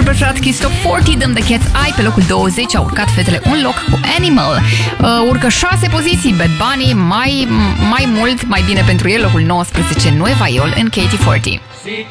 preferat Kiss Top 40, dăm The Cat's Eye pe locul 20, au urcat fetele un loc cu Animal. Urcă 6 poziții Bad Bunny, mai mult, mai bine pentru el, locul 19, Nueva Iol în KT40.